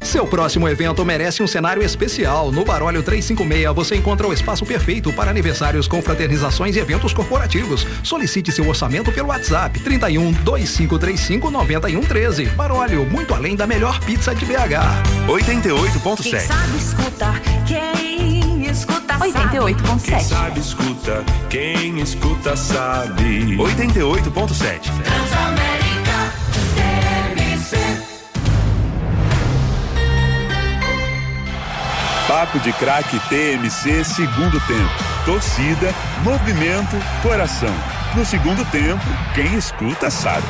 Seu próximo evento merece um cenário especial. No Barólio 356 você encontra o espaço perfeito para aniversários, confraternizações e eventos corporativos. Solicite seu orçamento pelo WhatsApp 31 2535 9113. Barólio, muito além da melhor pizza de BH. 88.7. Quem sabe escuta, quem escuta sabe. 88.7. Quem sabe escuta, quem escuta sabe. 88.7. Transamérica TMC. Papo de Craque TMC, segundo tempo. Torcida, movimento, coração. No segundo tempo, quem escuta sabe.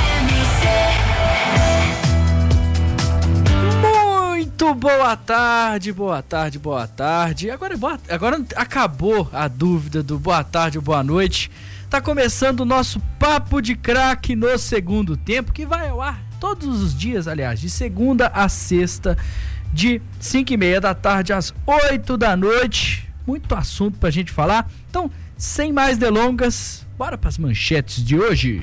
Muito boa tarde, boa tarde, boa tarde. Agora acabou a dúvida do boa tarde ou boa noite. Tá começando o nosso Papo de Craque no segundo tempo, que vai ao ar todos os dias, aliás, de segunda a sexta, de 5h30 da tarde às 8 da noite. Muito assunto pra gente falar. Então, sem mais delongas, bora pras manchetes de hoje.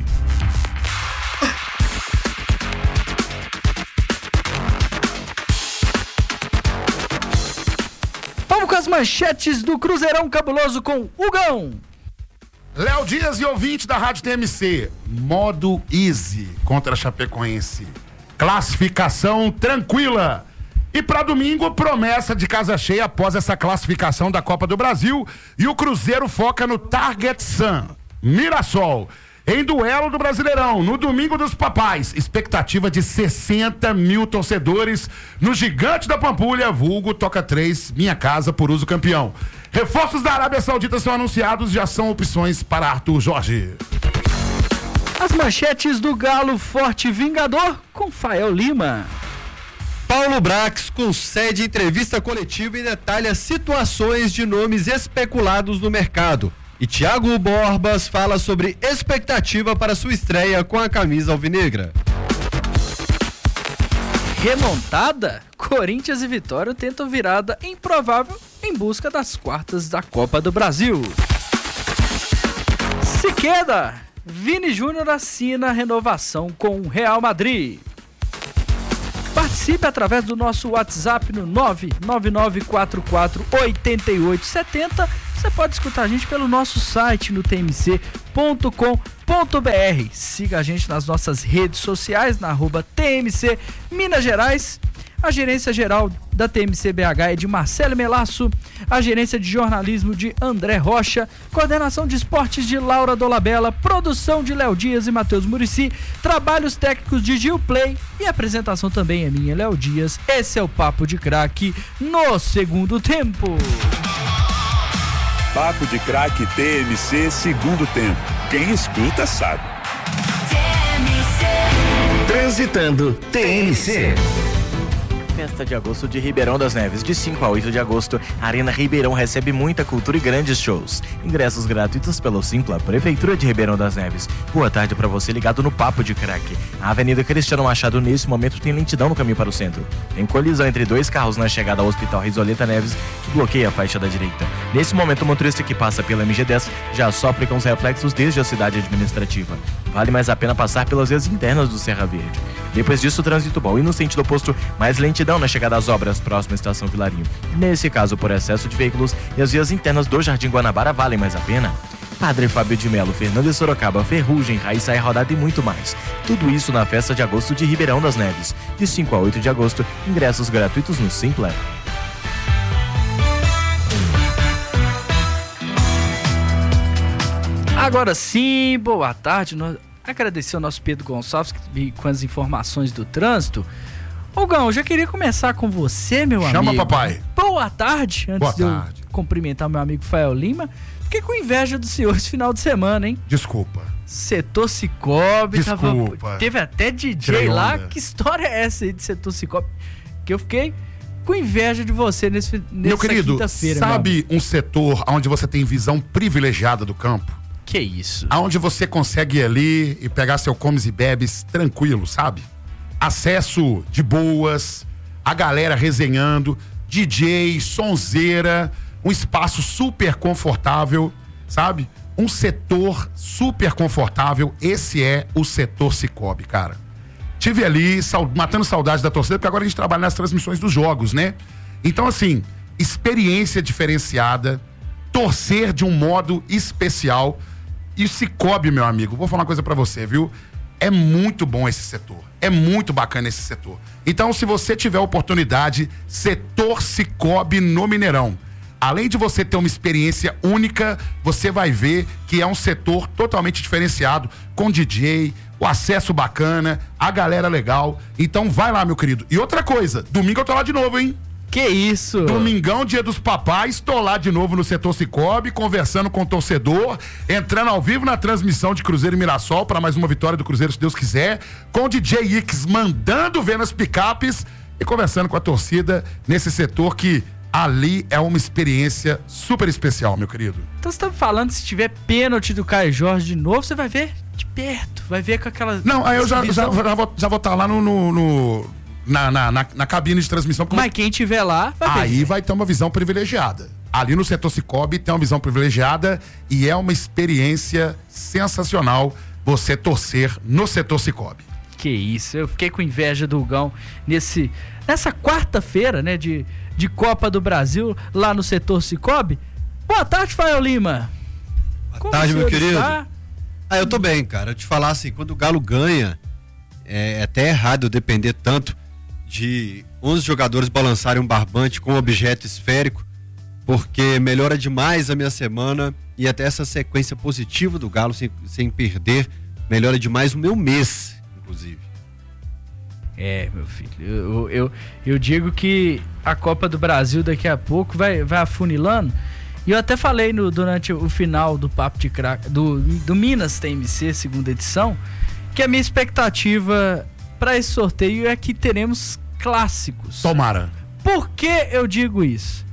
Vamos com as manchetes do Cruzeirão Cabuloso com Hugão. Léo Dias e ouvinte da Rádio TMC. Modo easy contra a Chapecoense. Classificação tranquila. E para domingo, promessa de casa cheia após essa classificação da Copa do Brasil. E o Cruzeiro foca no Target Sun. Mirassol. Em duelo do Brasileirão, no Domingo dos Papais. Expectativa de 60 mil torcedores no Gigante da Pampulha, vulgo Toca 3, Minha Casa por Uso Campeão. Reforços da Arábia Saudita são anunciados, já são opções para Arthur Jorge. As manchetes do Galo Forte Vingador com Fael Lima. Paulo Brax concede entrevista coletiva e detalha situações de nomes especulados no mercado. E Thiago Borbas fala sobre expectativa para sua estreia com a camisa alvinegra. Remontada? Corinthians e Vitória tentam virada improvável em busca das quartas da Copa do Brasil. Siqueira, Vini Júnior assina renovação com o Real Madrid. Participe através do nosso WhatsApp no 999448870. Você pode escutar a gente pelo nosso site no tmc.com.br. Siga a gente nas nossas redes sociais, na @TMC Minas Gerais. A gerência geral da TMC BH é de Marcelo Melasso, a gerência de jornalismo de André Rocha, coordenação de esportes de Laura Dolabella, produção de Léo Dias e Matheus Muricy, trabalhos técnicos de Gil Play e apresentação também é minha, Léo Dias. Esse é o Papo de Craque no segundo tempo. Papo de Craque TMC, segundo tempo. Quem escuta sabe. Transitando TMC. Festa de agosto de Ribeirão das Neves, de 5 a 8 de agosto, a Arena Ribeirão recebe muita cultura e grandes shows. Ingressos gratuitos pelo Simpla, Prefeitura de Ribeirão das Neves. Boa tarde para você ligado no Papo de Craque. A Avenida Cristiano Machado nesse momento tem lentidão no caminho para o centro. Tem colisão entre dois carros na chegada ao Hospital Risoleta Neves, que bloqueia a faixa da direita. Nesse momento, o motorista que passa pela MG10 já sofre com os reflexos desde a cidade administrativa. Vale mais a pena passar pelas vias internas do Serra Verde. Depois disso, o trânsito bom e no sentido oposto, mais lentidão na chegada às obras próxima à Estação Vilarinho. Nesse caso, por excesso de veículos, e as vias internas do Jardim Guanabara valem mais a pena. Padre Fábio de Melo, Fernando de Sorocaba, Ferrugem, Raíssa e Rodada e muito mais. Tudo isso na festa de agosto de Ribeirão das Neves. De 5 a 8 de agosto, ingressos gratuitos no Simpla. Agora sim, boa tarde. Agradecer ao nosso Pedro Gonçalves que veio com as informações do trânsito. Ô Gão, eu já queria começar com você, meu amigo. Chama, papai. Boa tarde. Antes de eu cumprimentar meu amigo Fael Lima, fiquei com inveja do senhor esse final de semana, hein? Desculpa. Setor Cicobi. Desculpa. Teve até DJ lá. Que história é essa aí de Setor Cicobi? Que eu fiquei com inveja de você nessa meu querido, quinta-feira. Sabe um setor onde você tem visão privilegiada do campo? Que isso? Onde você consegue ir ali e pegar seu comes e bebes tranquilo, sabe? Acesso de boas, a galera resenhando, DJ, sonzeira, um espaço super confortável, sabe? Um setor super confortável, esse é o Setor Cicobi, cara. tive ali matando saudade da torcida, porque agora a gente trabalha nas transmissões dos jogos, né? Então, assim, experiência diferenciada, torcer de um modo especial. E o Cicobi, meu amigo, vou falar uma coisa pra você, viu? É muito bom esse setor. É muito bacana esse setor. Então, se você tiver oportunidade, setor Cicobi no Mineirão. Além de você ter uma experiência única, você vai ver que é um setor totalmente diferenciado, com DJ, o acesso bacana, a galera legal. Então vai lá, meu querido. E outra coisa, domingo eu tô lá de novo, hein? Que isso? Domingão, dia dos papais, tô lá de novo no setor Cicobi, conversando com o torcedor, entrando ao vivo na transmissão de Cruzeiro e Mirassol para mais uma vitória do Cruzeiro, se Deus quiser, com o DJ Ix mandando ver nas picapes e conversando com a torcida nesse setor que ali é uma experiência super especial, meu querido. Então você tá me falando, se tiver pênalti do Caio Jorge de novo, você vai ver de perto, vai ver com aquela... Não, aí eu já vou estar lá na cabine de transmissão. Mas quem tiver lá vai ver. Aí vai ter uma visão privilegiada. Ali no setor Cicobi tem uma visão privilegiada e é uma experiência sensacional você torcer no setor Cicobi. Que isso, eu fiquei com inveja do Hugão nessa quarta-feira, né, de Copa do Brasil, lá no setor Cicobi. Boa tarde, Fael Lima. Boa tarde, meu querido. Eu tô bem, cara. Eu te falar assim, quando o Galo ganha, é até errado eu depender tanto de 11 jogadores balançarem um barbante com um objeto esférico, porque melhora demais a minha semana e até essa sequência positiva do Galo sem perder, melhora demais o meu mês, inclusive. Meu filho, eu digo que a Copa do Brasil daqui a pouco vai afunilando. E eu até falei durante o final do Papo de Craque, do Minas TMC, segunda edição, que a minha expectativa para esse sorteio é que teremos clássicos. Tomara. Por que eu digo isso?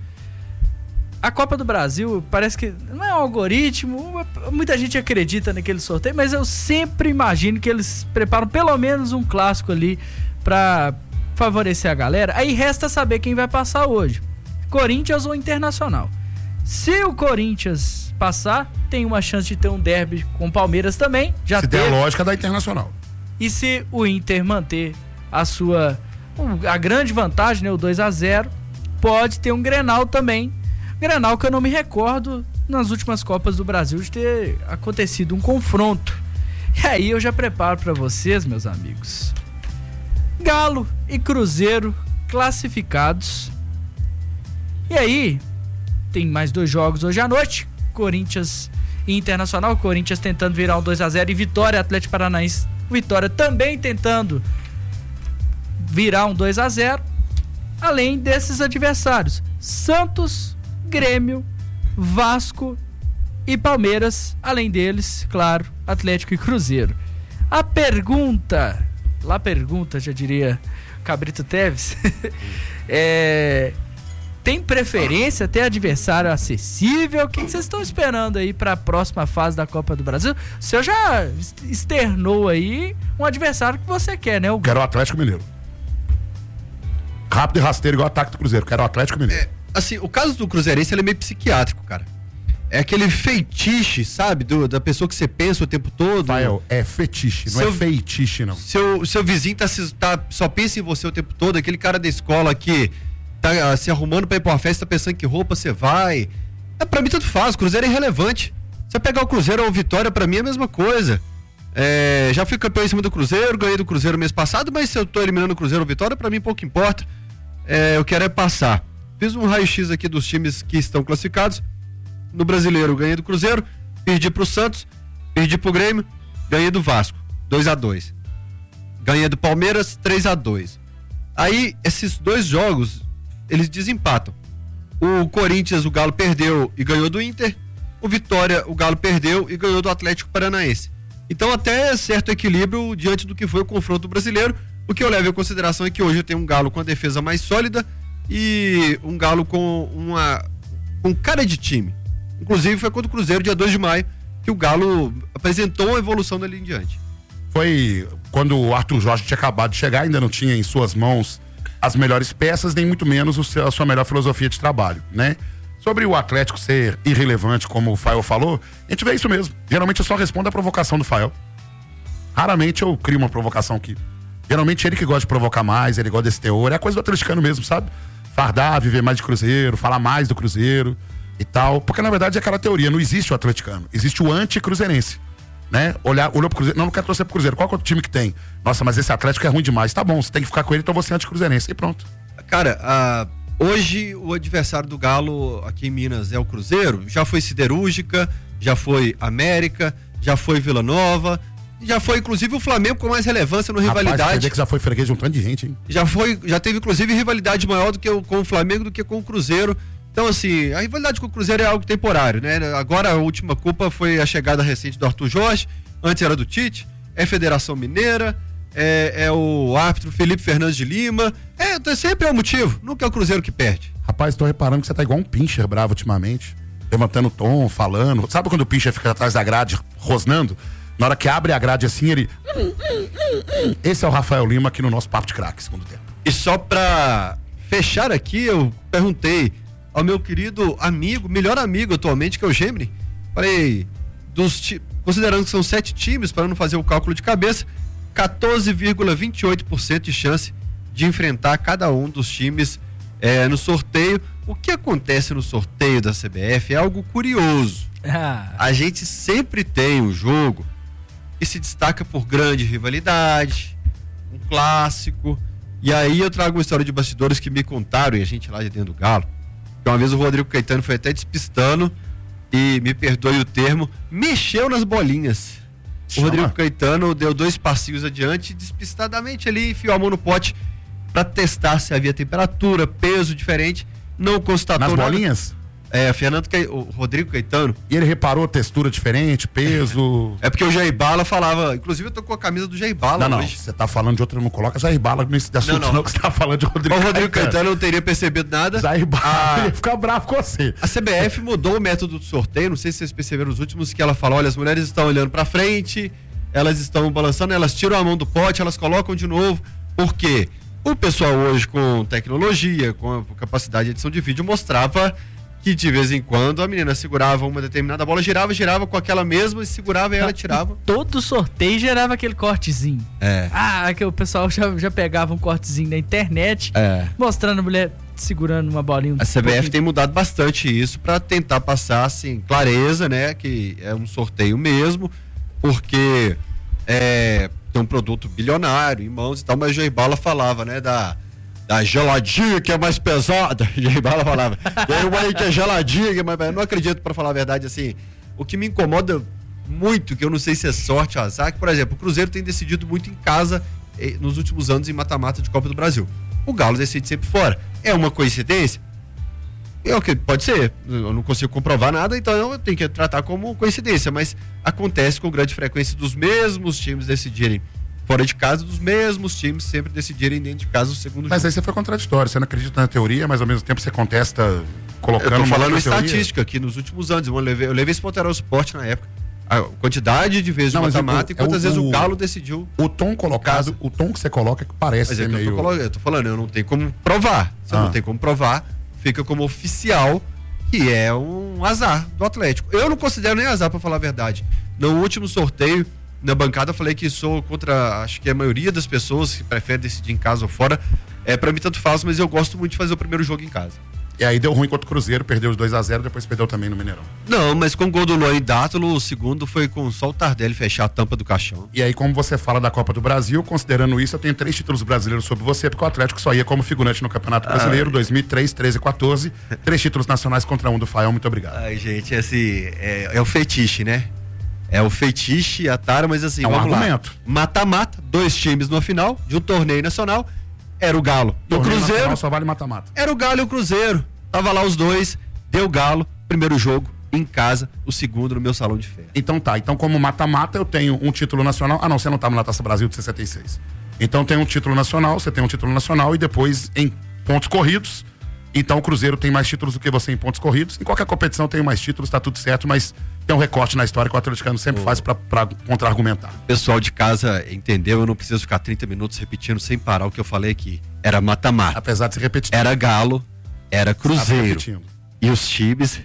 A Copa do Brasil parece que não é um algoritmo, muita gente acredita naquele sorteio, mas eu sempre imagino que eles preparam pelo menos um clássico ali para favorecer a galera. Aí resta saber quem vai passar hoje, Corinthians ou Internacional. Se o Corinthians passar, tem uma chance de ter um derby com o Palmeiras também. Se der a lógica da Internacional. E se o Inter manter a grande vantagem, né, o 2-0, pode ter um Grenal também. Grenal que eu não me recordo nas últimas Copas do Brasil de ter acontecido um confronto. E aí eu já preparo para vocês, meus amigos, Galo e Cruzeiro classificados. E aí tem mais 2 jogos hoje à noite, Corinthians e Internacional. Corinthians tentando virar um 2-0 e Vitória, Atlético Paranaense. Vitória também tentando virar um 2-0. Além desses adversários, Santos, Grêmio, Vasco e Palmeiras. Além deles, claro, Atlético e Cruzeiro. A pergunta, já diria Cabrito Teves, tem preferência, tem adversário acessível? O que vocês estão esperando aí para a próxima fase da Copa do Brasil? O senhor já externou aí um adversário que você quer, né? Quero o Atlético Mineiro. Rápido e rasteiro igual o ataque do Cruzeiro. Quero o Atlético Mineiro. Assim, o caso do Cruzeirense ele é meio psiquiátrico, cara. É aquele feitiço, sabe? Da pessoa que você pensa o tempo todo. Rafael, é fetiche, não é feitiço, não. Seu vizinho só pensa em você o tempo todo. Aquele cara da escola que tá se arrumando pra ir pra uma festa, pensando que roupa você vai. Pra mim tanto faz, o Cruzeiro é irrelevante. Você pegar o Cruzeiro ou o Vitória, pra mim é a mesma coisa. Já fui campeão em cima do Cruzeiro, ganhei do Cruzeiro mês passado, mas se eu tô eliminando o Cruzeiro ou Vitória, pra mim pouco importa. Eu quero é passar. Fiz um raio-x aqui dos times que estão classificados. No Brasileiro, ganhei do Cruzeiro, perdi pro Santos, perdi pro Grêmio, ganhei do Vasco, 2-2. Ganhei do Palmeiras, 3-2. Aí, esses 2 jogos, eles desempatam. O Corinthians, o Galo perdeu e ganhou do Inter. O Vitória, o Galo perdeu e ganhou do Atlético Paranaense. Então, até certo equilíbrio diante do que foi o confronto brasileiro. O que eu levo em consideração é que hoje eu tenho um Galo com a defesa mais sólida e um Galo com cara de time. Inclusive foi contra o Cruzeiro, dia 2 de maio, que o Galo apresentou uma evolução dali em diante. Foi quando o Arthur Jorge tinha acabado de chegar, ainda não tinha em suas mãos as melhores peças, nem muito menos a sua melhor filosofia de trabalho, né? Sobre o Atlético ser irrelevante, como o Fael falou, a gente vê isso mesmo. Geralmente eu só respondo a provocação do Fael. Raramente eu crio uma provocação aqui. Geralmente ele que gosta de provocar mais, ele gosta desse teor. É a coisa do atleticano mesmo, sabe? Fardar, viver mais de Cruzeiro, falar mais do Cruzeiro e tal. Porque na verdade é aquela teoria, não existe o atleticano, existe o anti-cruzeirense. Né? Olhou pro Cruzeiro, não quero torcer pro Cruzeiro. Qual que é o time que tem? Nossa, mas esse Atlético é ruim demais. Tá bom, você tem que ficar com ele, então você é anti-cruzeirense. E pronto. Cara, hoje o adversário do Galo aqui em Minas é o Cruzeiro. Já foi Siderúrgica, já foi América, já foi Vila Nova, já foi inclusive o Flamengo com mais relevância no rivalidade. Rapaz, que já foi freguês de um tanto de gente, hein? Já teve inclusive rivalidade maior do que com o Flamengo do que com o Cruzeiro. Então, assim, a rivalidade com o Cruzeiro é algo temporário, né? Agora a última culpa foi a chegada recente do Arthur Jorge, antes era do Tite, é Federação Mineira, é o árbitro Felipe Fernandes de Lima, sempre é o motivo, nunca é o Cruzeiro que perde. Rapaz, tô reparando que você tá igual um pincher bravo ultimamente, levantando o tom, falando. Sabe quando o pincher fica atrás da grade, rosnando? Na hora que abre a grade assim, ele... Esse é o Rafael Lima aqui no nosso Papo de Craque, segundo tempo. E só pra fechar aqui, eu perguntei ao meu querido amigo, melhor amigo atualmente, que é o Gemini. Falei, considerando que são 7 times, para não fazer o cálculo de cabeça, 14,28% de chance de enfrentar cada um dos times no sorteio. O que acontece no sorteio da CBF é algo curioso. A gente sempre tem um jogo que se destaca por grande rivalidade, um clássico. E aí eu trago uma história de bastidores que me contaram, e a gente lá de dentro do Galo. Uma vez o Rodrigo Caetano foi até despistando, e me perdoe o termo, mexeu nas bolinhas. O Rodrigo Caetano deu 2 passinhos adiante, despistadamente ali, enfiou a mão no pote para testar se havia temperatura, peso diferente, não constatou nas nada. Bolinhas? O Rodrigo Caetano. E ele reparou textura diferente, peso. É porque o Jair Bala falava, inclusive eu tô com a camisa do Jair Bala não, hoje. Você tá falando de outro, não coloca Jair Bala nesse assunto, não, que você tá falando de Rodrigo Caetano. O Rodrigo Caetano não teria percebido nada. Jair Bala ia ficar bravo com você. A CBF mudou o método do sorteio, não sei se vocês perceberam nos últimos, que ela fala, olha, as mulheres estão olhando pra frente, elas estão balançando, elas tiram a mão do pote, elas colocam de novo, porque o pessoal hoje com tecnologia, com a capacidade de edição de vídeo, mostrava que de vez em quando a menina segurava uma determinada bola, girava com aquela mesma e segurava e ela tirava. Todo sorteio gerava aquele cortezinho. Que o pessoal já pegava um cortezinho na internet, mostrando a mulher segurando uma bolinha. A CBF tem mudado bastante isso para tentar passar, assim, clareza, né, que é um sorteio mesmo, porque tem um produto bilionário em mãos e tal, mas o Jair Bala falava, né, da geladinha que é mais pesada. Jair Bala falava, tem uma aí que é geladinha, mas eu não acredito, pra falar a verdade, assim. O que me incomoda muito, que eu não sei se é sorte ou azar, que, por exemplo, o Cruzeiro tem decidido muito em casa nos últimos anos em mata-mata de Copa do Brasil. O Galo decide sempre fora. É uma coincidência? Pode ser. Eu não consigo comprovar nada, então eu tenho que tratar como coincidência, mas acontece com grande frequência dos mesmos times decidirem fora de casa, dos mesmos times sempre decidirem dentro de casa o segundo jogo. Mas aí você foi contraditório, você não acredita na teoria, mas ao mesmo tempo você contesta colocando... Eu tô falando estatística aqui nos últimos anos, eu levei esse ponto ao esporte na época, a quantidade de vezes de mata-mata e quantas vezes o Galo decidiu... O tom colocado, o tom que você coloca que parece ser meio... Eu tô falando, eu não tenho como provar, se eu não tenho como provar, fica como oficial, que é um azar do Atlético. Eu não considero nem azar, pra falar a verdade. No último sorteio, na bancada, eu falei que sou contra, acho que a maioria das pessoas que preferem decidir em casa ou fora. Pra mim tanto faz, mas eu gosto muito de fazer o primeiro jogo em casa. E aí deu ruim contra o Cruzeiro, perdeu os 2-0, depois perdeu também no Mineirão. Não, mas com o gol do Luan e Dátulo, o segundo foi com só o Tardelli fechar a tampa do caixão. E aí, como você fala da Copa do Brasil, considerando isso, eu tenho 3 títulos brasileiros sobre você, porque o Atlético só ia como figurante no Campeonato Brasileiro, 2003, 13 e 14. 3 títulos nacionais contra 1 do Fael, muito obrigado. Ai, gente, assim, é o fetiche, né? É o fetiche, a tara, mas assim, vamos argumento. Mata-mata, 2 times no final de um torneio nacional. Era o Galo. O Cruzeiro só vale mata-mata. Era o Galo e o Cruzeiro. Tava lá os dois, deu Galo, primeiro jogo em casa, o segundo no meu salão de festa. Então tá, então como mata-mata eu tenho um título nacional. Não, você não tava na Taça Brasil de 66. Então tem um título nacional, você tem um título nacional e depois em pontos corridos. Então o Cruzeiro tem mais títulos do que você em pontos corridos. Em qualquer competição tem mais títulos, tá tudo certo, mas tem um recorte na história que o atleticano sempre faz pra contra-argumentar. O pessoal de casa entendeu, eu não preciso ficar 30 minutos repetindo sem parar o que eu falei aqui. Era mata-mata. Apesar de ser repetitivo. Era Galo, era Cruzeiro. E os times...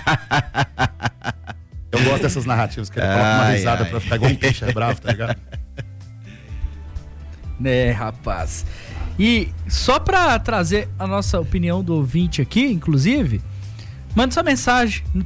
Eu gosto dessas narrativas, que ele coloca uma risada pra ficar igual um peixe bravo, tá ligado? Né, rapaz. E só pra trazer a nossa opinião do ouvinte aqui, inclusive, mande sua mensagem no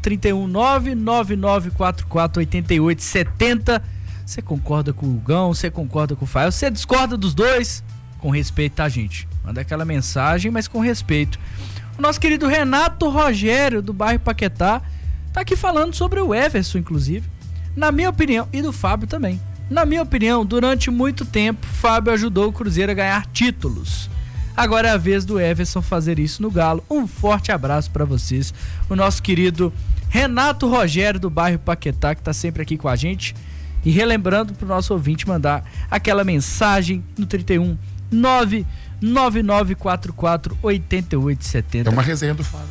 31999448870. Você concorda com o Hugão, você concorda com o Fael, você discorda dos dois? Com respeito, tá, gente? Manda aquela mensagem, mas com respeito. O nosso querido Renato Rogério, do bairro Paquetá, tá aqui falando sobre o Everson, inclusive. Na minha opinião, e do Fábio também. Na minha opinião, durante muito tempo, Fábio ajudou o Cruzeiro a ganhar títulos. Agora é a vez do Everson fazer isso no Galo. Um forte abraço pra vocês. O nosso querido Renato Rogério, do bairro Paquetá, que tá sempre aqui com a gente. E relembrando pro nosso ouvinte mandar aquela mensagem no 31999448870. Tem uma resenha do Fábio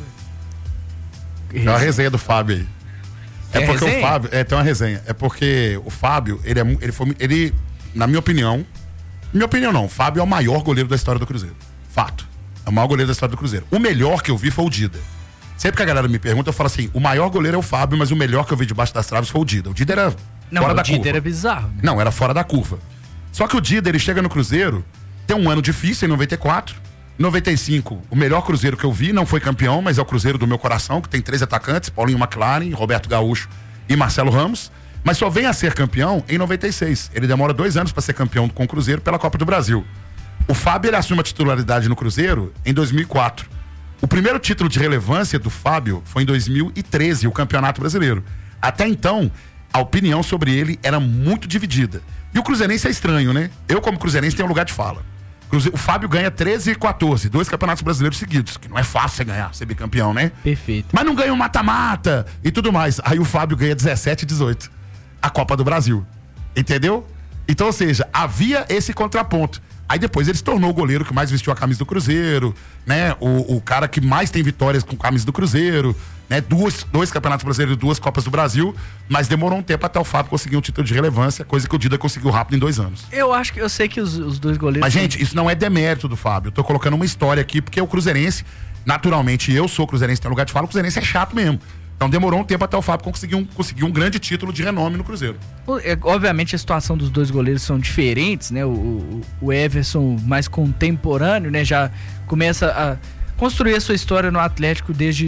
aí. Tem uma resenha do Fábio aí. É porque resenha? O Fábio. Tem uma resenha. É porque o Fábio, ele na minha opinião. Minha opinião não. O Fábio é o maior goleiro da história do Cruzeiro. Fato. É o maior goleiro da história do Cruzeiro. O melhor que eu vi foi o Dida. Sempre que a galera me pergunta, eu falo assim: o maior goleiro é o Fábio, mas o melhor que eu vi debaixo das traves foi o Dida. O Dida era fora da curva. O Dida era bizarro. Né? Não, era fora da curva. Só que o Dida, ele chega no Cruzeiro, tem um ano difícil em 94. 95, o melhor Cruzeiro que eu vi, não foi campeão, mas é o Cruzeiro do meu coração, que tem 3 atacantes, Paulinho McLaren, Roberto Gaúcho e Marcelo Ramos, mas só vem a ser campeão em 96. Ele demora 2 anos para ser campeão com o Cruzeiro pela Copa do Brasil. O Fábio, ele assume a titularidade no Cruzeiro em 2004. O primeiro título de relevância do Fábio foi em 2013, o Campeonato Brasileiro. Até então, a opinião sobre ele era muito dividida. E o cruzeirense é estranho, né? Eu, como cruzeirense, tenho um lugar de fala. O Fábio ganha 13 e 14, 2 campeonatos brasileiros seguidos, que não é fácil você ganhar, ser bicampeão, né? Perfeito. Mas não ganha um mata-mata e tudo mais. Aí o Fábio ganha 17 e 18, a Copa do Brasil. Entendeu? Então, ou seja, havia esse contraponto. Aí depois ele se tornou o goleiro que mais vestiu a camisa do Cruzeiro, né? O cara que mais tem vitórias com a camisa do Cruzeiro, né? 2 campeonatos brasileiros e 2 Copas do Brasil, mas demorou um tempo até o Fábio conseguir um título de relevância, coisa que o Dida conseguiu rápido em 2 anos. Eu sei que os dois goleiros... Mas, gente, isso não é demérito do Fábio. Eu tô colocando uma história aqui, porque o cruzeirense, naturalmente, eu sou cruzeirense, tem lugar de fala, o cruzeirense é chato mesmo. Então demorou um tempo até o Fábio conseguir um grande título de renome no Cruzeiro. Obviamente a situação dos dois goleiros são diferentes, né? O Everson mais contemporâneo, né? Já começa a construir a sua história no Atlético desde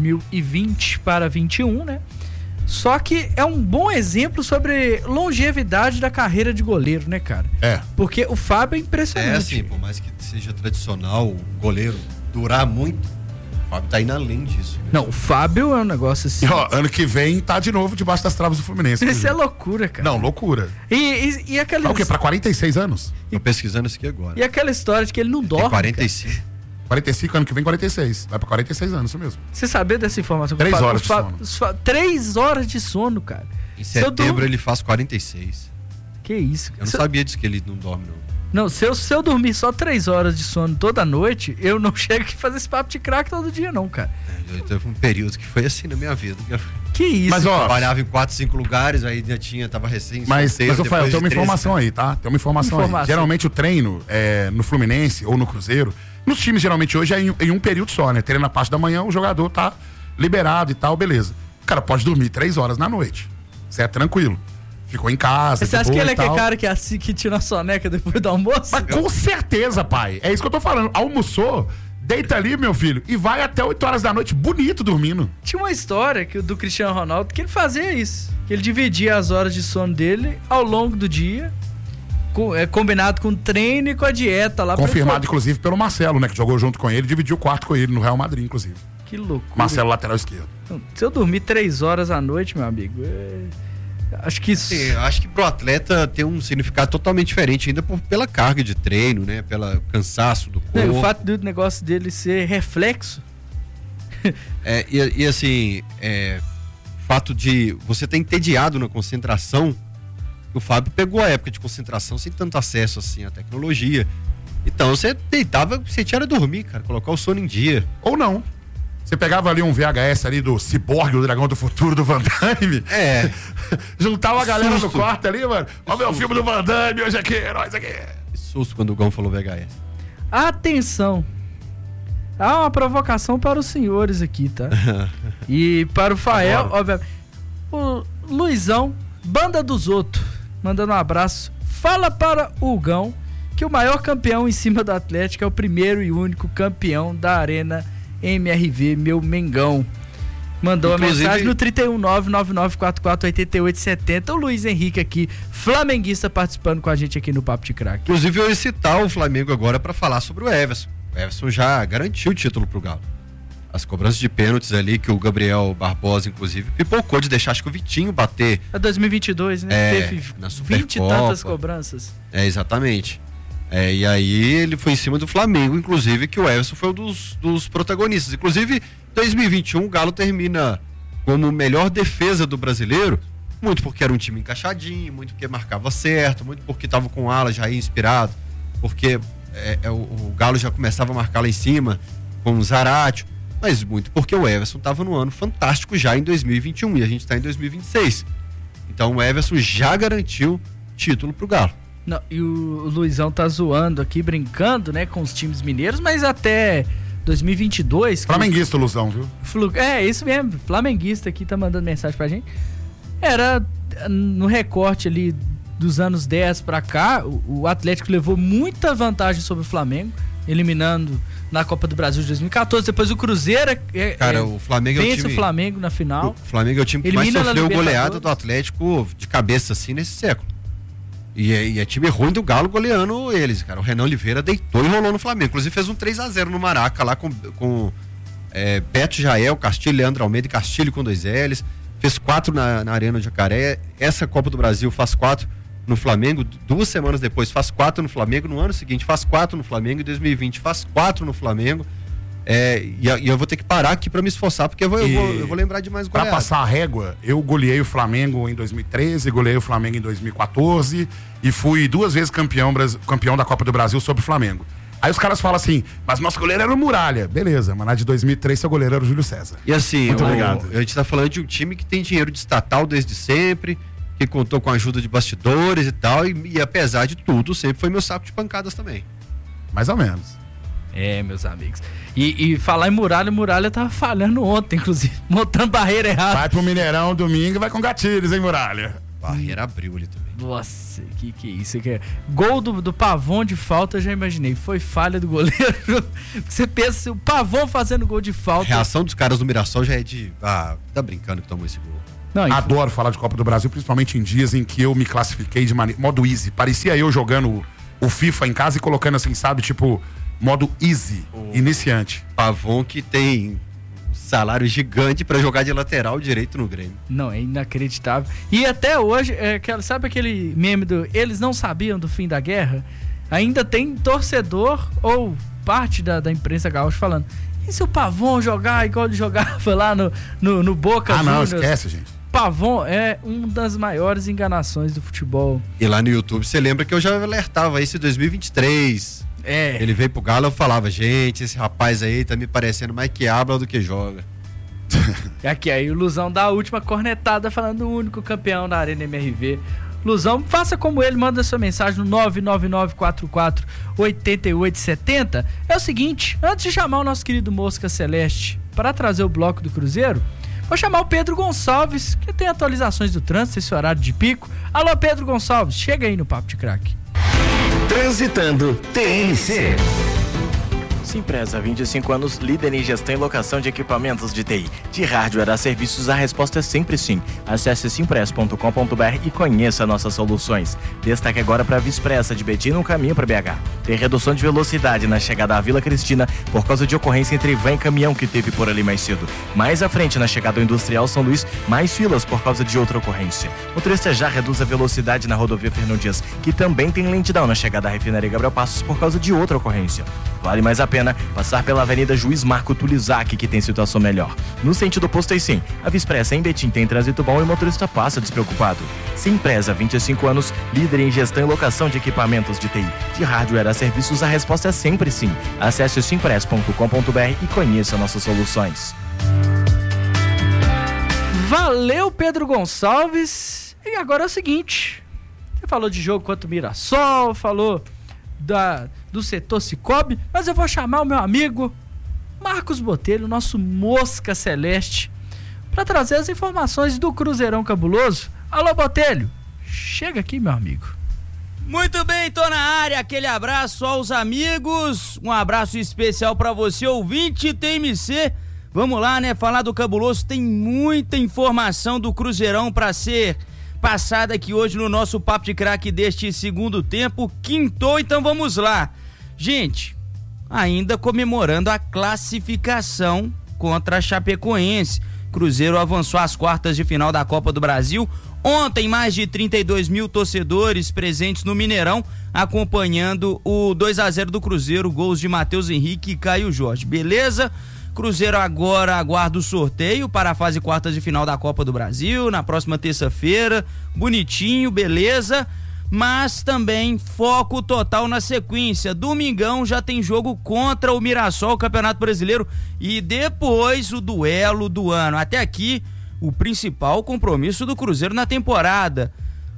2020 para 21, né? Só que é um bom exemplo sobre longevidade da carreira de goleiro, né, cara? É. Porque o Fábio é impressionante. É assim, por mais que seja tradicional o goleiro durar muito, o Fábio tá indo além disso. Não, o Fábio é um negócio assim... E, ó, ano que vem tá de novo debaixo das travas do Fluminense. Isso é loucura, cara. Não, loucura. E aquela... Tá o quê? Pra 46 anos? Tô pesquisando isso aqui agora. E aquela história de que ele não dorme, 45. Cara. 45, ano que vem 46. Vai pra 46 anos, isso mesmo. Você sabia dessa informação? 3 horas de sono. 3 horas de sono, cara. Em setembro ele faz 46. Que isso? Eu não sabia disso, que ele não dorme, não. Não, se eu dormir só 3 horas de sono toda noite, eu não chego aqui fazer esse papo de craque todo dia, não, cara. Teve um período que foi assim na minha vida. Que isso? Mas, ó, trabalhava em 4, 5 lugares, aí tava recém Mas Rafael, tem uma informação aí, tá? Tem uma informação aí. Geralmente o treino no Fluminense ou no Cruzeiro, nos times geralmente hoje é em um período só, né? Treino na parte da manhã, o jogador tá liberado e tal, beleza. O cara pode dormir 3 horas na noite. Certo? Tranquilo. Ficou em casa. Você acha que ele é aquele cara que tira a soneca depois do almoço? Mas com certeza, pai. É isso que eu tô falando. Almoçou, deita ali, meu filho, e vai até 8 horas da noite bonito dormindo. Tinha uma história do Cristiano Ronaldo que ele fazia isso. Que ele dividia as horas de sono dele ao longo do dia, combinado com o treino e com a dieta lá. Confirmado, inclusive, pelo Marcelo, né? Que jogou junto com ele, dividiu o quarto com ele no Real Madrid, inclusive. Que loucura. Marcelo, lateral esquerdo. Se eu dormir 3 horas à noite, meu amigo, acho que isso... Sim, acho que pro atleta tem um significado totalmente diferente, ainda pela carga de treino, né? Pelo cansaço do corpo. O fato do negócio dele ser reflexo. Assim, o fato de você ter entediado na concentração, o Fábio pegou a época de concentração sem tanto acesso assim à tecnologia. Então você deitava, você tinha que dormir, cara, colocar o sono em dia. Ou não. Você pegava ali um VHS ali do Cyborg, o Dragão do Futuro do Van Damme. Juntava a galera no quarto ali, mano. Ó, meu filme do Van Damme, hoje aqui, nós aqui. Que susto quando o Gão falou VHS. Atenção. Há uma provocação para os senhores aqui, tá? E para o Fael, obviamente. O Luizão, Banda dos Outros, mandando um abraço. Fala para o Gão que o maior campeão em cima do Atlético é o primeiro e único campeão da Arena MRV, meu Mengão. Mandou a mensagem no 319-9944-8870. O Luiz Henrique aqui, flamenguista, participando com a gente aqui no Papo de Craque. Inclusive eu ia citar o Flamengo agora para falar sobre o Everson. O Everson já garantiu o título pro Galo. As cobranças de pênaltis ali que o Gabriel Barbosa, inclusive, pipocou de deixar, acho que o Vitinho bater. É 2022, né? Teve na 20 e tantas cobranças. Exatamente. E aí ele foi em cima do Flamengo, inclusive, que o Everson foi um dos protagonistas. Inclusive, 2021 o Galo termina como melhor defesa do brasileiro, muito porque era um time encaixadinho, muito porque marcava certo, muito porque estava com o ala já aí inspirado, porque o Galo já começava a marcar lá em cima com o Zaratio, mas muito porque o Everson estava no ano fantástico já em 2021 e a gente está em 2026. Então o Everson já garantiu título pro Galo. Não, e o Luizão tá zoando aqui, brincando, né, com os times mineiros, mas até 2022... Flamenguista, Luizão, viu? Isso mesmo, flamenguista aqui tá mandando mensagem pra gente. Era no recorte ali dos anos 10 pra cá, o Atlético levou muita vantagem sobre o Flamengo, eliminando na Copa do Brasil de 2014, depois o Cruzeiro o Flamengo vence o Flamengo na final. O Flamengo é o time que mais sofreu goleada do Atlético de cabeça assim nesse século. E é time ruim do Galo goleando eles, cara. O Renan Oliveira deitou e rolou no Flamengo. Inclusive fez um 3-0 no Maraca lá com Beto Jael, Castilho, Leandro Almeida e Castilho com 2 L's. Fez 4 na Arena de Jacaré. Essa Copa do Brasil faz 4 no Flamengo. 2 semanas depois faz 4 no Flamengo. No ano seguinte faz 4 no Flamengo. Em 2020 faz 4 no Flamengo. E eu vou ter que parar aqui pra me esforçar, porque eu vou lembrar de mais goleadas. Pra passar a régua, eu goleei o Flamengo em 2013, goleei o Flamengo em 2014 e fui 2 vezes campeão da Copa do Brasil sobre o Flamengo. Aí os caras falam assim, mas nosso goleiro era o Muralha. Beleza, mas na de 2003 seu goleiro era o Júlio César. E assim, muito obrigado. A gente tá falando de um time que tem dinheiro de estatal desde sempre, que contou com a ajuda de bastidores e tal, e apesar de tudo, sempre foi meu saco de pancadas também. Mais ou menos. Meus amigos. E falar em Muralha tava falhando ontem, inclusive, montando barreira errada. Vai pro Mineirão domingo e vai com gatilhos, hein, Muralha? Barreira abriu ali também. Nossa, que é isso? Gol do Pavon de falta, eu já imaginei. Foi falha do goleiro. Você pensa, o Pavon fazendo gol de falta. A reação dos caras do Mirassol já é de... tá brincando que tomou esse gol. Não, adoro falar de Copa do Brasil, principalmente em dias em que eu me classifiquei de modo easy. Parecia eu jogando o FIFA em casa e colocando assim, sabe, tipo... modo easy, iniciante. Pavon que tem salário gigante pra jogar de lateral direito no Grêmio. Não, é inacreditável. E até hoje, sabe aquele meme do eles não sabiam do fim da guerra? Ainda tem torcedor ou parte da imprensa gaúcha falando, e se o Pavon jogar igual ele jogava lá no Boca Juniors? Não, esquece, gente. Pavon é uma das maiores enganações do futebol. E lá no YouTube, você lembra que eu já alertava isso em 2023... Ele veio pro Galo, eu falava, gente, esse rapaz aí tá me parecendo mais que habla do que joga. Aqui, aí o Luzão dá a última cornetada falando do único campeão da Arena MRV. Luzão, faça como ele, manda sua mensagem no 99944-8870. É o seguinte, antes de chamar o nosso querido Mosca Celeste para trazer o bloco do Cruzeiro, vou chamar o Pedro Gonçalves, que tem atualizações do trânsito, esse horário de pico. Alô, Pedro Gonçalves, chega aí no Papo de Craque. Transitando TNC. Simpresa, 25 anos, líder em gestão e locação de equipamentos de TI. De hardware a serviços, a resposta é sempre sim. Acesse simpress.com.br e conheça nossas soluções. Destaque agora para a Vispressa de Betim no caminho para BH. Tem redução de velocidade na chegada à Vila Cristina por causa de ocorrência entre van e caminhão que teve por ali mais cedo. Mais à frente, na chegada ao Industrial São Luís, mais filas por causa de outra ocorrência. O motorista já reduz a velocidade na rodovia Fernão Dias, que também tem lentidão na chegada à Refinaria Gabriel Passos por causa de outra ocorrência. Vale mais a pena passar pela Avenida Juiz Marco Tulizak, que tem situação melhor. No sentido oposto aí sim, a Vispressa em Betim tem trânsito bom e o motorista passa despreocupado. Simpresa, 25 anos, líder em gestão e locação de equipamentos de TI. De hardware a serviços, a resposta é sempre sim. Acesse simpress.com.br e conheça nossas soluções. Valeu, Pedro Gonçalves. E agora é o seguinte, você falou de jogo contra o Mirassol, falou do setor Cicobi, mas eu vou chamar o meu amigo Marcos Botelho, nosso Mosca Celeste, para trazer as informações do Cruzeirão Cabuloso. Alô, Botelho, chega aqui, meu amigo. Muito bem, tô na área, aquele abraço aos amigos, um abraço especial pra você, ouvinte TMC. Vamos lá, né, falar do Cabuloso, tem muita informação do Cruzeirão pra ser passada aqui hoje no nosso Papo de Craque deste segundo tempo, quintou, então vamos lá. Gente, ainda comemorando a classificação contra a Chapecoense, Cruzeiro avançou às quartas de final da Copa do Brasil. Ontem, mais de 32 mil torcedores presentes no Mineirão, acompanhando o 2-0 do Cruzeiro, gols de Matheus Henrique e Caio Jorge. Beleza? Cruzeiro agora aguarda o sorteio para a fase quartas de final da Copa do Brasil, na próxima terça-feira. Bonitinho, beleza? Mas também foco total na sequência. Domingão já tem jogo contra o Mirassol, Campeonato Brasileiro, e depois o duelo do ano. Até aqui, o principal compromisso do Cruzeiro na temporada.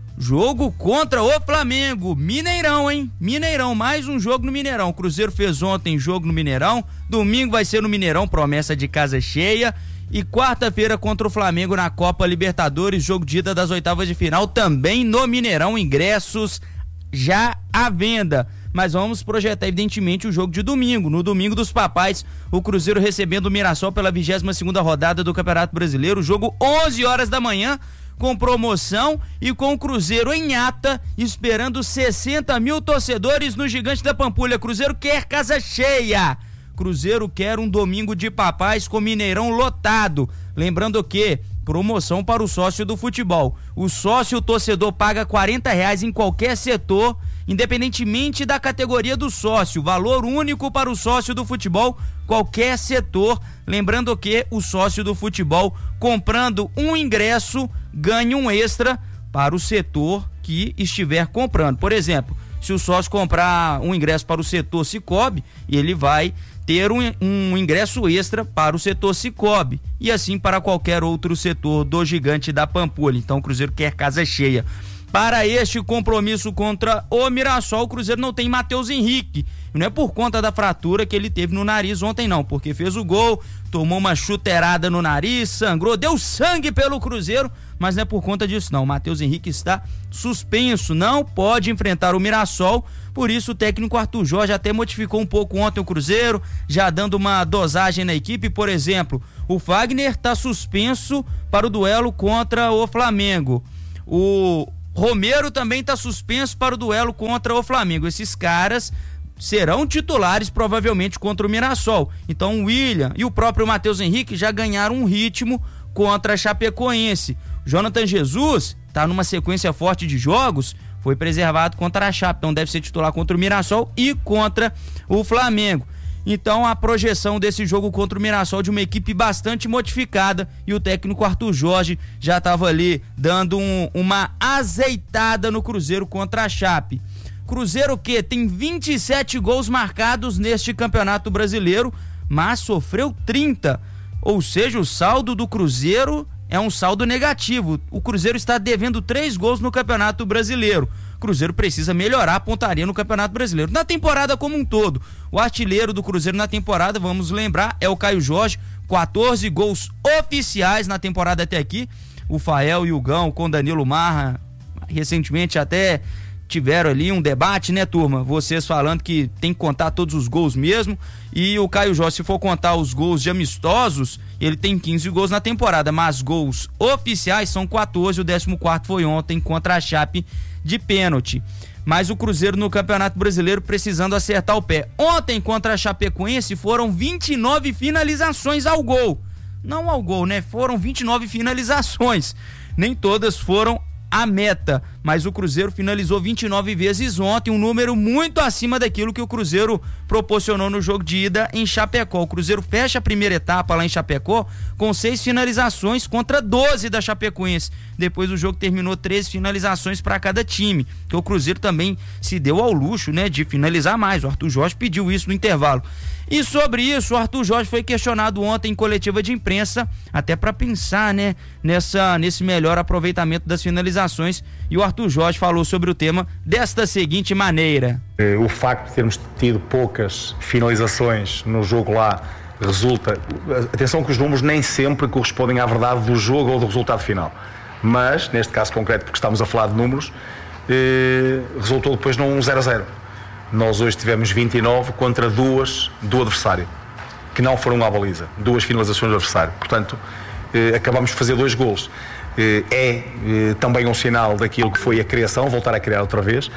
Jogo contra o Flamengo, Mineirão, hein? Mineirão, mais um jogo no Mineirão. O Cruzeiro fez ontem jogo no Mineirão, domingo vai ser no Mineirão, promessa de casa cheia. E quarta-feira contra o Flamengo na Copa Libertadores, jogo de ida das oitavas de final, também no Mineirão, ingressos já à venda. Mas vamos projetar evidentemente o jogo de domingo, no domingo dos papais, o Cruzeiro recebendo o Mirassol pela 22ª rodada do Campeonato Brasileiro, jogo 11 horas da manhã, com promoção e com o Cruzeiro em ata, esperando 60 mil torcedores no Gigante da Pampulha. Cruzeiro quer casa cheia. Cruzeiro quer um domingo de papais com Mineirão lotado. Lembrando que promoção para o sócio do futebol. O sócio torcedor paga R$40 em qualquer setor, independentemente da categoria do sócio. Valor único para o sócio do futebol, qualquer setor. Lembrando que o sócio do futebol, comprando um ingresso, ganha um extra para o setor que estiver comprando. Por exemplo, se o sócio comprar um ingresso para o setor Cicobi, ele vai ter um ingresso extra para o setor Cicobi e assim para qualquer outro setor do Gigante da Pampulha. Então o Cruzeiro quer casa cheia. Para este compromisso contra o Mirassol, o Cruzeiro não tem Matheus Henrique. Não é por conta da fratura que ele teve no nariz ontem não, porque fez o gol, tomou uma chuteirada no nariz, sangrou, deu sangue pelo Cruzeiro, mas não é por conta disso não. O Matheus Henrique está suspenso, não pode enfrentar o Mirassol, por isso o técnico Arthur Jorge até modificou um pouco ontem o Cruzeiro, já dando uma dosagem na equipe. Por exemplo, o Fagner está suspenso para o duelo contra o Flamengo. O Romero também está suspenso para o duelo contra o Flamengo. Esses caras serão titulares provavelmente contra o Mirassol. Então o William e o próprio Matheus Henrique já ganharam um ritmo contra a Chapecoense. Jonathan Jesus está numa sequência forte de jogos, foi preservado contra a Chape, então deve ser titular contra o Mirassol e contra o Flamengo. Então a projeção desse jogo contra o Mirassol de uma equipe bastante modificada, e o técnico Arthur Jorge já estava ali dando uma azeitada no Cruzeiro contra a Chape. Cruzeiro que tem 27 gols marcados neste Campeonato Brasileiro, mas sofreu 30, ou seja, o saldo do Cruzeiro é um saldo negativo. O Cruzeiro está devendo 3 gols no Campeonato Brasileiro. O Cruzeiro precisa melhorar a pontaria no Campeonato Brasileiro. Na temporada como um todo, o artilheiro do Cruzeiro na temporada, vamos lembrar, é o Caio Jorge, 14 gols oficiais na temporada até aqui. O Fael e o Gão com Danilo Marra, recentemente até tiveram ali um debate, né, turma? Vocês falando que tem que contar todos os gols mesmo. E o Caio Jorge, se for contar os gols de amistosos, ele tem 15 gols na temporada, mas gols oficiais são 14, o 14º foi ontem contra a Chape de pênalti. Mas o Cruzeiro no Campeonato Brasileiro precisando acertar o pé. Ontem contra a Chapecoense foram 29 finalizações ao gol. Não ao gol, né? Foram 29 finalizações. Nem todas foram a meta, mas o Cruzeiro finalizou 29 vezes ontem, um número muito acima daquilo que o Cruzeiro proporcionou no jogo de ida em Chapecó. O Cruzeiro fecha a primeira etapa lá em Chapecó com 6 finalizações contra 12 da Chapecoense. Depois o jogo terminou 13 finalizações para cada time, que o Cruzeiro também se deu ao luxo, né, de finalizar mais. O Arthur Jorge pediu isso no intervalo. E sobre isso, o Arthur Jorge foi questionado ontem em coletiva de imprensa, até para pensar, né, nesse melhor aproveitamento das finalizações, e o Arthur Jorge falou sobre o tema desta seguinte maneira. O facto de termos tido poucas finalizações no jogo lá resulta... Atenção que os números nem sempre correspondem à verdade do jogo ou do resultado final, mas, neste caso concreto, porque estamos a falar de números, resultou depois num 0-0. Nós hoje tivemos 29 contra 2 do adversário, que não foram à baliza, 2 finalizações do adversário. Portanto, acabamos de fazer 2 golos. Também um sinal daquilo que foi a criação, voltar a criar outra vez,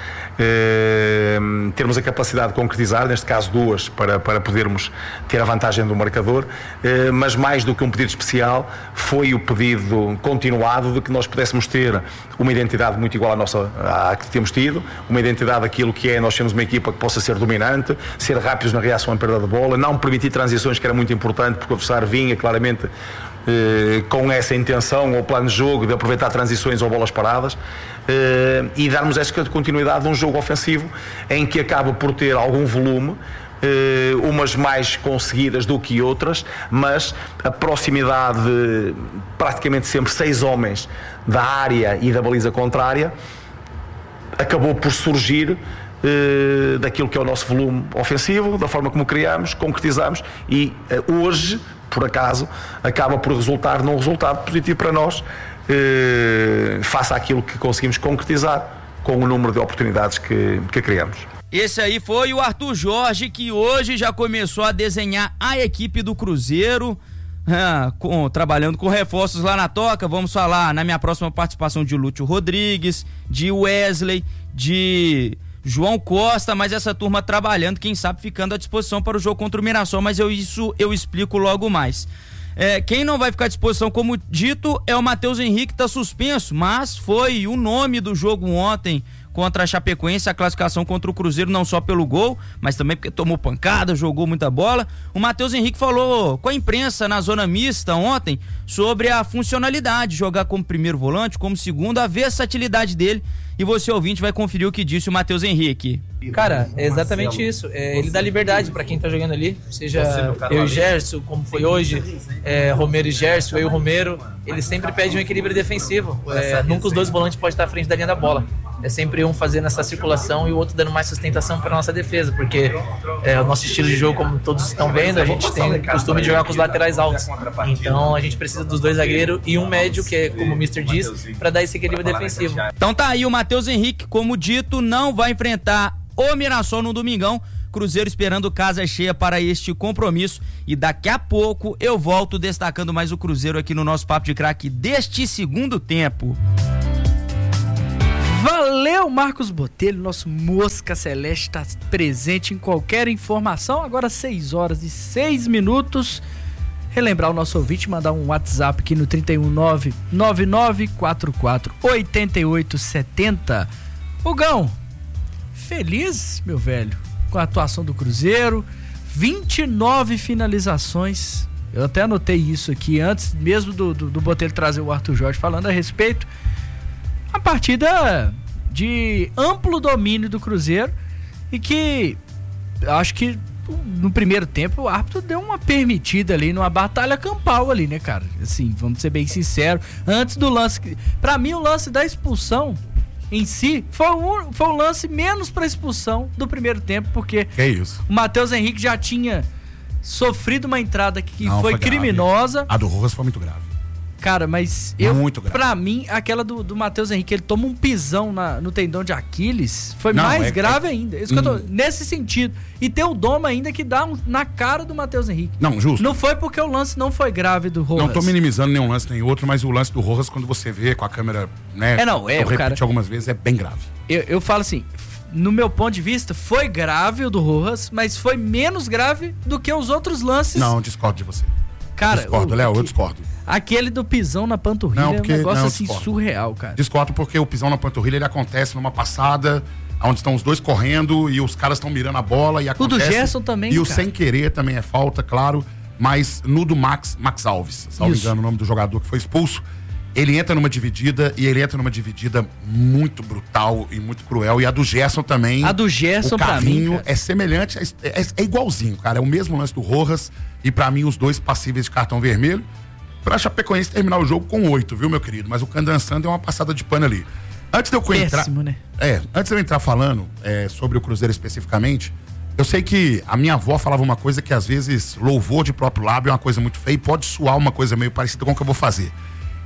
termos a capacidade de concretizar, neste caso 2, para podermos ter a vantagem do marcador, mas mais do que um pedido especial, foi o pedido continuado de que nós pudéssemos ter uma identidade muito igual à que temos tido, uma identidade daquilo que nós temos uma equipa que possa ser dominante, ser rápidos na reação à perda de bola, não permitir transições, que era muito importante, porque o adversário vinha claramente com essa intenção ou plano de jogo de aproveitar transições ou bolas paradas, e darmos essa continuidade de um jogo ofensivo em que acaba por ter algum volume, umas mais conseguidas do que outras, mas a proximidade de praticamente sempre 6 homens da área e da baliza contrária acabou por surgir daquilo que é o nosso volume ofensivo, da forma como criamos, concretizamos, e hoje, por acaso, acaba por resultar num resultado positivo para nós, face àquilo que conseguimos concretizar com o número de oportunidades que criamos. Esse aí foi o Arthur Jorge, que hoje já começou a desenhar a equipe do Cruzeiro, trabalhando com reforços lá na toca. Vamos falar na minha próxima participação de Lúcio Rodrigues, de Wesley, de João Costa, mas essa turma trabalhando, quem sabe ficando à disposição para o jogo contra o Mirassol, mas eu explico logo mais. Quem não vai ficar à disposição, como dito, é o Matheus Henrique, tá suspenso, mas foi o nome do jogo ontem contra a Chapecoense, a classificação contra o Cruzeiro, não só pelo gol, mas também porque tomou pancada, jogou muita bola. O Matheus Henrique falou com a imprensa na zona mista ontem sobre a funcionalidade, jogar como primeiro volante, como segundo, a versatilidade dele, e você, ouvinte, vai conferir o que disse o Matheus Henrique. Cara, é exatamente isso. Ele dá liberdade pra quem tá jogando ali, seja eu e Gerson, como foi hoje, Romero e Gerson, eu e o Romero. Ele sempre pede um equilíbrio defensivo. Nunca os 2 volantes podem estar à frente da linha da bola. É sempre um fazendo essa circulação e o outro dando mais sustentação para nossa defesa, porque o nosso estilo de jogo, como todos estão vendo, a gente tem o costume de jogar com os laterais altos. Então a gente precisa dos 2 zagueiros e um médio, que é como o Mister diz, para dar esse equilíbrio defensivo. Então tá aí o Matheus Henrique, como dito, não vai enfrentar o Mirassol no domingão. Cruzeiro esperando casa cheia para este compromisso, e daqui a pouco eu volto destacando mais o Cruzeiro aqui no nosso Papo de Craque deste segundo tempo. Valeu, Marcos Botelho, nosso Mosca Celeste está presente em qualquer informação. Agora 6h06. Relembrar o nosso ouvinte, mandar um WhatsApp aqui no 319-9944-8870. Hugão, feliz, meu velho, com a atuação do Cruzeiro, 29 finalizações. Eu até anotei isso aqui antes mesmo do Botelho trazer o Arthur Jorge falando a respeito. Uma partida de amplo domínio do Cruzeiro, e que acho que no primeiro tempo o árbitro deu uma permitida ali numa batalha campal ali, né, cara? Assim, vamos ser bem sinceros, antes do lance, pra mim o lance da expulsão em si foi um lance menos pra expulsão do primeiro tempo, porque o Matheus Henrique já tinha sofrido uma entrada que foi criminosa. A do Rojas foi muito grave. Cara, mas pra mim, aquela do Matheus Henrique, ele toma um pisão no tendão de Aquiles, foi mais grave ainda. Isso que eu tô, nesse sentido. E tem o Doma ainda que dá na cara do Matheus Henrique. Não, justo. Não foi porque o lance não foi grave do Rojas. Não tô minimizando nenhum lance nem outro, mas o lance do Rojas, quando você vê com a câmera, né? Eu repeti algumas vezes, é bem grave. Eu falo assim, no meu ponto de vista, foi grave o do Rojas, mas foi menos grave do que os outros lances. Não, discordo de você. Cara, discordo, Léo, eu discordo. Aquele do pisão na panturrilha é um negócio assim surreal, cara. Discordo porque o pisão na panturrilha ele acontece numa passada onde estão os dois correndo e os caras estão mirando a bola e acontece. O do Gerson também, e o sem querer também é falta, claro, mas no do Max Alves, salvo engano o nome do jogador que foi expulso, ele entra numa dividida e ele entra numa dividida muito brutal e muito cruel, e a do Gerson também. A do Gerson, o carrinho pra mim, é semelhante, é igualzinho, cara, é o mesmo lance do Rojas, e pra mim os dois passíveis de cartão vermelho. Pra Chapecoense terminar o jogo com 8, viu, meu querido? Mas o Candançan deu uma passada de pano ali. Antes de eu entrar, né? Antes de eu entrar falando sobre o Cruzeiro especificamente, eu sei que a minha avó falava uma coisa que às vezes louvor de próprio lábio é uma coisa muito feia e pode soar uma coisa meio parecida com o que eu vou fazer.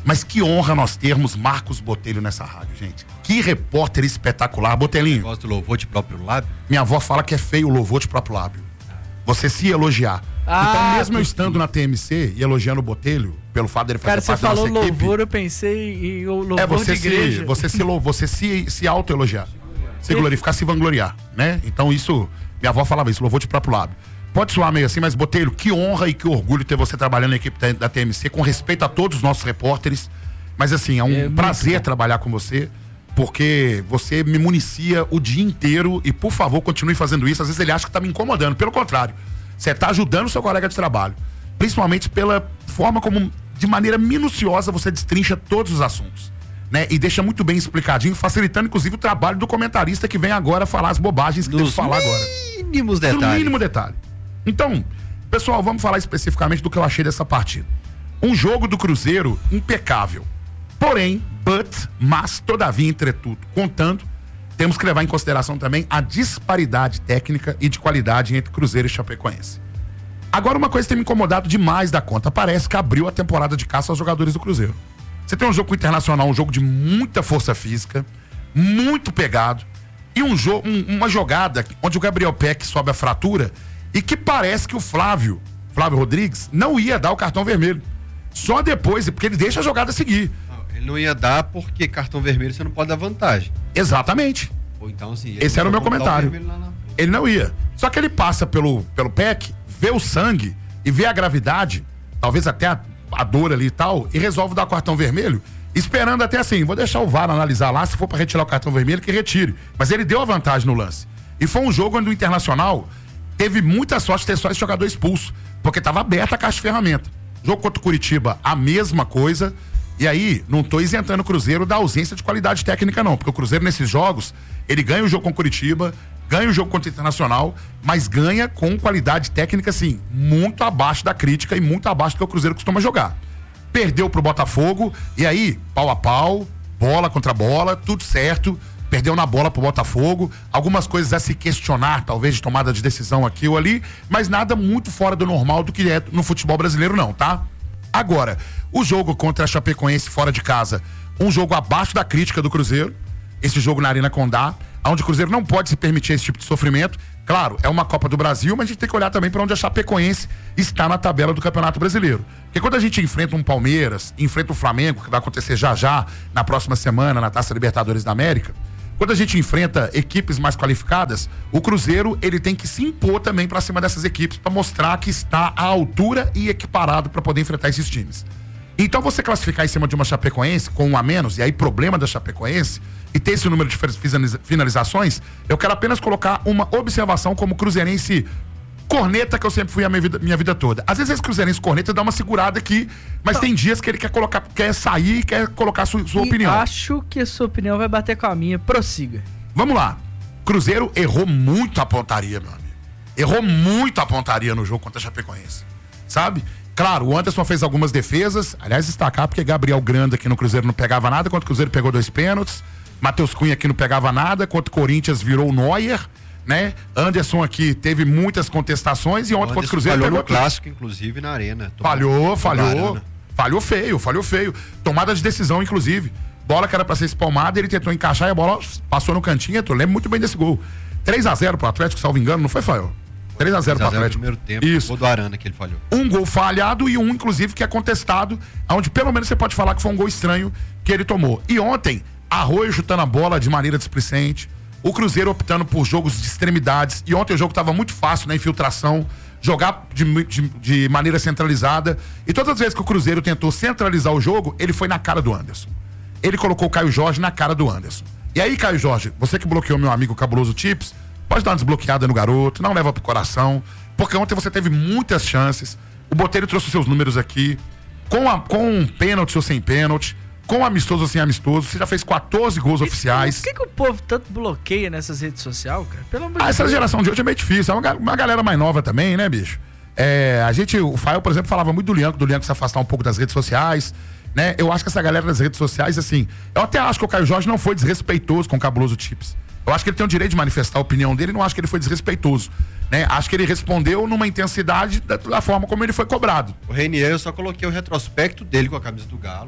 Mas que honra nós termos Marcos Botelho nessa rádio, gente. Que repórter espetacular. Botelinho. Gosta do louvor de próprio lábio? Minha avó fala que é feio o louvor de próprio lábio. Você se elogiar. Então, mesmo eu estando na TMC e elogiando o Botelho, pelo fato dele fazer parte da nossa equipe... Cara, você falou louvor, eu pensei em louvor de igreja. Você se auto-elogiar. Se glorificar, se vangloriar, né? Então isso, minha avó falava isso, louvor de próprio lábio. Pode soar meio assim, mas Botelho, que honra e que orgulho ter você trabalhando na equipe da TMC, com respeito a todos os nossos repórteres. Mas assim, é um prazer trabalhar com você, porque você me municia o dia inteiro e, por favor, continue fazendo isso. Às vezes ele acha que tá me incomodando, pelo contrário. Você tá ajudando o seu colega de trabalho, principalmente pela forma como, de maneira minuciosa, você destrincha todos os assuntos, né? E deixa muito bem explicadinho, facilitando inclusive o trabalho do comentarista que vem agora falar as bobagens que tem que falar agora. Mínimos detalhes. No mínimo detalhe. Então, pessoal, vamos falar especificamente do que eu achei dessa partida. Um jogo do Cruzeiro impecável. Porém, mas, todavia, entretudo, contando, temos que levar em consideração também a disparidade técnica e de qualidade entre Cruzeiro e Chapecoense. Agora, uma coisa tem me incomodado demais da conta. Parece que abriu a temporada de caça aos jogadores do Cruzeiro. Você tem um jogo com o Internacional, um jogo de muita força física, muito pegado, e uma jogada onde o Gabriel Peck sobe a fratura e que parece que o Flávio Rodrigues não ia dar o cartão vermelho. Só depois, porque ele deixa a jogada seguir. Ele não ia dar porque cartão vermelho você não pode dar vantagem. Exatamente. Ou então, assim, esse era o meu comentário. Ele não ia. Só que ele passa pelo Peck, vê o sangue e vê a gravidade, talvez até a dor ali e tal, e resolve dar o cartão vermelho, esperando até assim, vou deixar o VAR analisar lá, se for pra retirar o cartão vermelho, que retire. Mas ele deu a vantagem no lance. E foi um jogo onde o Internacional teve muita sorte de ter só esse jogador expulso, porque tava aberta a caixa de ferramenta. Jogo contra o Curitiba, a mesma coisa. E aí, não tô isentando o Cruzeiro da ausência de qualidade técnica, não. Porque o Cruzeiro, nesses jogos, ele ganha o jogo com o Curitiba, ganha o jogo contra o Internacional, mas ganha com qualidade técnica, assim, muito abaixo da crítica e muito abaixo do que o Cruzeiro costuma jogar. Perdeu pro Botafogo, e aí, pau a pau, bola contra bola, tudo certo. Perdeu na bola pro Botafogo, algumas coisas a se questionar, talvez, de tomada de decisão aqui ou ali, mas nada muito fora do normal do que é no futebol brasileiro, não, tá? Agora, o jogo contra a Chapecoense fora de casa, um jogo abaixo da crítica do Cruzeiro, esse jogo na Arena Condá, onde o Cruzeiro não pode se permitir esse tipo de sofrimento. Claro, é uma Copa do Brasil, mas a gente tem que olhar também para onde a Chapecoense está na tabela do Campeonato Brasileiro. Porque quando a gente enfrenta um Palmeiras, enfrenta o Flamengo, que vai acontecer já na próxima semana, na Taça Libertadores da América, quando a gente enfrenta equipes mais qualificadas, o Cruzeiro, ele tem que se impor também para cima dessas equipes, para mostrar que está à altura e equiparado para poder enfrentar esses times. Então, você classificar em cima de uma Chapecoense com um a menos, e aí problema da Chapecoense, e ter esse número de finalizações, eu quero apenas colocar uma observação como cruzeirense corneta, que eu sempre fui a minha vida toda. Às vezes esse cruzeirense corneta dá uma segurada aqui, mas tem dias que ele quer sair e quer colocar sua opinião. Acho que a sua opinião vai bater com a minha. Prossiga. Vamos lá. Cruzeiro errou muito a pontaria, meu amigo. Errou muito a pontaria no jogo contra a Chapecoense. Sabe? Claro, o Anderson fez algumas defesas. Aliás, destacar porque Gabriel Granda aqui no Cruzeiro não pegava nada, enquanto o Cruzeiro pegou 2 pênaltis. Matheus Cunha aqui não pegava nada, enquanto o Corinthians virou o Neuer, né? Anderson aqui teve muitas contestações e ontem contra o Cruzeiro falhou no clássico, inclusive na arena. Falhou feio. Tomada de decisão, inclusive. Bola que era pra ser espalmada, ele tentou encaixar e a bola passou no cantinho. Eu lembro muito bem desse gol. 3-0 pro Atlético, salvo engano, não foi, Fael? 3-0 pro Atlético. No primeiro tempo, isso. Gol do Arana que ele falhou. Um gol falhado e um, inclusive, que é contestado, onde pelo menos você pode falar que foi um gol estranho que ele tomou. E ontem, Arroio chutando a bola de maneira displicente, o Cruzeiro optando por jogos de extremidades, e ontem o jogo estava muito fácil na infiltração, jogar de maneira centralizada, e todas as vezes que o Cruzeiro tentou centralizar o jogo, ele foi na cara do Anderson. Ele colocou o Caio Jorge na cara do Anderson. E aí, Caio Jorge, você que bloqueou meu amigo Cabuloso Tips, pode dar uma desbloqueada no garoto, não leva pro coração, porque ontem você teve muitas chances, o Botelho trouxe os seus números aqui, com um pênalti ou sem pênalti, com amistoso ou sem amistoso, você já fez 14 gols oficiais. Por que o povo tanto bloqueia nessas redes sociais, cara? Pelo amor de Deus. Essa geração de hoje é meio difícil, é uma galera mais nova também, né, bicho? O Fael, por exemplo, falava muito do Lianco se afastar um pouco das redes sociais, né? Eu acho que essa galera das redes sociais, assim, eu até acho que o Caio Jorge não foi desrespeitoso com o Cabuloso Tips. Eu acho que ele tem o direito de manifestar a opinião dele, não acho que ele foi desrespeitoso, né? Acho que ele respondeu numa intensidade da forma como ele foi cobrado. O Reinier, eu só coloquei o retrospecto dele com a camisa do Galo,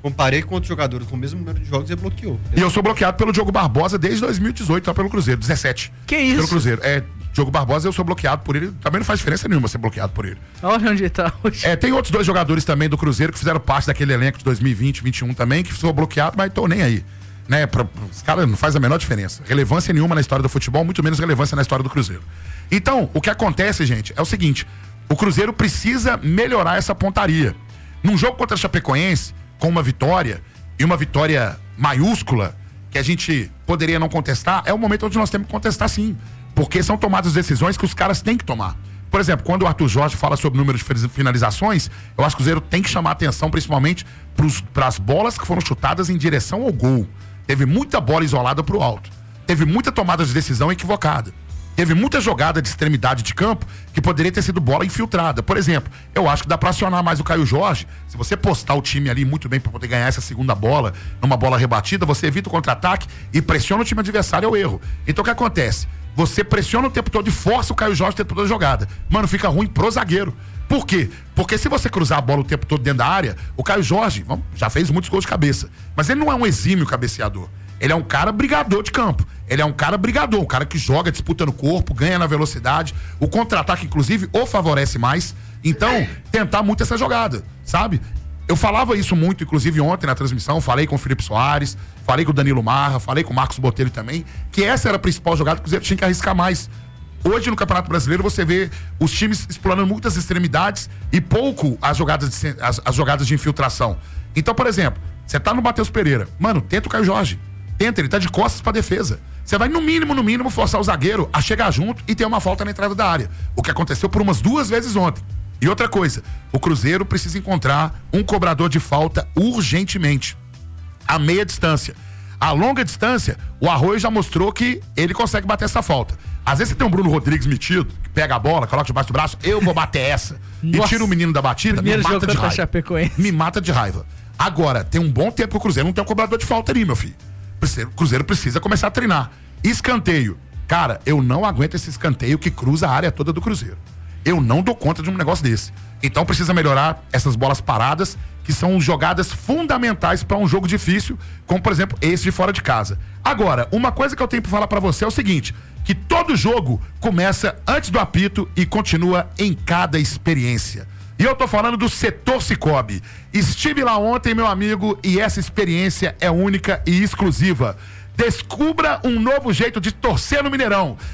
Comparei com outros jogadores com o mesmo número de jogos e bloqueou. E eu sou bloqueado pelo Diogo Barbosa desde 2018, tá? Pelo Cruzeiro, 17. Que isso? Pelo Cruzeiro. Diogo Barbosa, eu sou bloqueado por ele. Também não faz diferença nenhuma ser bloqueado por ele. Olha onde ele tá hoje. Tem outros 2 jogadores também do Cruzeiro que fizeram parte daquele elenco de 2020, 2021 também, que sou bloqueado, mas tô nem aí. Né? Os caras não faz a menor diferença. Relevância nenhuma na história do futebol, muito menos relevância na história do Cruzeiro. Então, o que acontece, gente, é o seguinte: o Cruzeiro precisa melhorar essa pontaria. Num jogo contra a Chapecoense, com uma vitória, e uma vitória maiúscula, que a gente poderia não contestar, é o momento onde nós temos que contestar sim. Porque são tomadas decisões que os caras têm que tomar. Por exemplo, quando o Arthur Jorge fala sobre o número de finalizações, eu acho que o Cruzeiro tem que chamar atenção principalmente para as bolas que foram chutadas em direção ao gol. Teve muita bola isolada pro alto. Teve muita tomada de decisão equivocada. Teve muita jogada de extremidade de campo que poderia ter sido bola infiltrada. Por exemplo, eu acho que dá pra acionar mais o Caio Jorge. Se você postar o time ali muito bem pra poder ganhar essa segunda bola, numa bola rebatida, você evita o contra-ataque e pressiona o time adversário ao erro. Então o que acontece? Você pressiona o tempo todo e força o Caio Jorge o tempo todo da jogada. Mano, fica ruim pro zagueiro. Por quê? Porque se você cruzar a bola o tempo todo dentro da área, o Caio Jorge já fez muitos gols de cabeça. Mas ele não é um exímio cabeceador. Ele é um cara brigador de campo. Ele é um cara brigador, um cara que joga, disputa no corpo, ganha na velocidade. O contra-ataque, inclusive, o favorece mais. Então, tentar muito essa jogada, sabe? Eu falava isso muito, inclusive, ontem na transmissão. Falei com o Felipe Soares, falei com o Danilo Marra, falei com o Marcos Botelho também, que essa era a principal jogada que o Cruzeiro tinha que arriscar mais. Hoje, no Campeonato Brasileiro, você vê os times explorando muitas extremidades e pouco as jogadas de infiltração. Então, por exemplo, você tá no Matheus Pereira. Mano, tenta o Caio Jorge. Tenta, ele tá de costas pra defesa. Você vai, no mínimo, forçar o zagueiro a chegar junto e ter uma falta na entrada da área. O que aconteceu por umas 2 vezes ontem. E outra coisa, o Cruzeiro precisa encontrar um cobrador de falta urgentemente. A meia distância. A longa distância, o Arroio já mostrou que ele consegue bater essa falta. Às vezes você tem um Bruno Rodrigues metido, que pega a bola, coloca debaixo do braço, eu vou bater essa. E tira o menino da batida, me mata de raiva. Me mata de raiva. Agora, tem um bom tempo que o Cruzeiro não tem um cobrador de falta ali, meu filho. O Cruzeiro precisa começar a treinar. Escanteio. Cara, eu não aguento esse escanteio que cruza a área toda do Cruzeiro. Eu não dou conta de um negócio desse. Então precisa melhorar essas bolas paradas, que são jogadas fundamentais para um jogo difícil, como por exemplo esse de fora de casa. Agora, uma coisa que eu tenho para falar para você é o seguinte, que todo jogo começa antes do apito e continua em cada experiência. E eu tô falando do Setor Cicobi. Estive lá ontem, meu amigo, e essa experiência é única e exclusiva. Descubra um novo jeito de torcer no Mineirão.